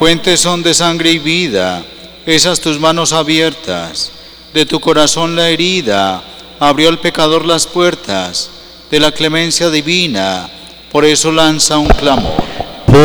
Fuentes son de sangre y vida, esas tus manos abiertas. De tu corazón la herida, abrió al pecador las puertas de la clemencia divina, por eso lanza un clamor.